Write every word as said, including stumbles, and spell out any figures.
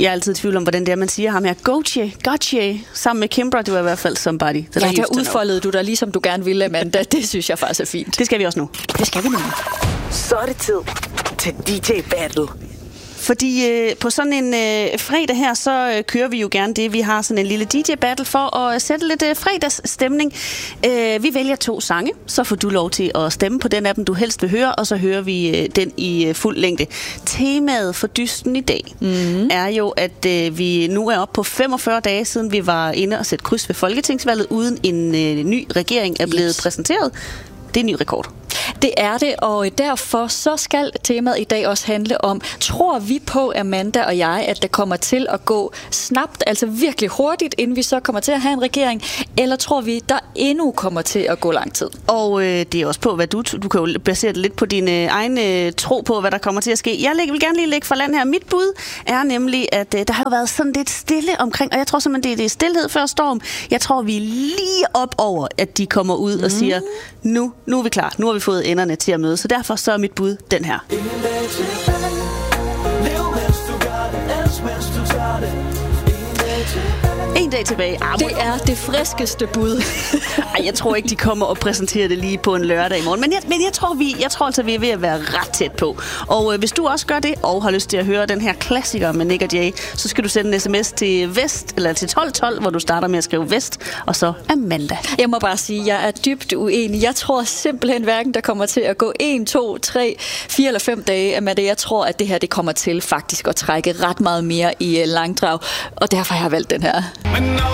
Jeg er altid i tvivl om, hvordan det er, man siger ham her. Gotye, Gotye, sammen med Kimbra, det var i hvert fald somebody. Ja, der udfoldede du dig ligesom du gerne ville, Amanda. Det synes jeg faktisk er fint. Det skal vi også nu. Det skal vi nu. Så er det tid til D J Battle. Fordi øh, på sådan en øh, fredag her, så øh, kører vi jo gerne det. Vi har sådan en lille D J-battle for at sætte lidt øh, fredagsstemning. Øh, vi vælger to sange, så får du lov til at stemme på den af dem, du helst vil høre, og så hører vi øh, den i øh, fuld længde. Temaet for dysten i dag mm-hmm. er jo, at øh, vi nu er oppe på femogfyrre dage siden, vi var inde og sætte kryds ved folketingsvalget, uden en øh, ny regering er blevet yes. præsenteret. Det er en ny rekord. Det er det, og derfor så skal temaet i dag også handle om, tror vi på, Amanda og jeg, at det kommer til at gå snabt, altså virkelig hurtigt, inden vi så kommer til at have en regering, eller tror vi, der endnu kommer til at gå lang tid? Og øh, det er også på, hvad du, du kan jo basere det lidt på din øh, egen øh, tro på, hvad der kommer til at ske. Jeg vil gerne lige lægge for land her. Mit bud er nemlig, at øh, der har jo været sådan lidt stille omkring, og jeg tror simpelthen, det er, det er stillhed før storm. Jeg tror, vi er lige op over, at de kommer ud mm. og siger, nu, nu er vi klar, nu har vi fået enderne til at møde. Så derfor så er mit bud den her. En dag tilbage. Ah, det er det friskeste bud. Ej, jeg tror ikke, de kommer og præsenterer det lige på en lørdag i morgen. Men jeg, men jeg tror, vi, jeg tror altså, vi er ved at være ret tæt på. Og øh, hvis du også gør det, og har lyst til at høre den her klassiker med Nick og Jay, så skal du sende en sms til Vest, eller til tolv tolv, hvor du starter med at skrive Vest, og så Amanda. Jeg må bare sige, at jeg er dybt uenig. Jeg tror simpelthen hverken, der kommer til at gå en, to, tre, fire eller fem dage, Amanda. Jeg tror, at det her det kommer til faktisk at trække ret meget mere i langdrag, og derfor har jeg valgt den her.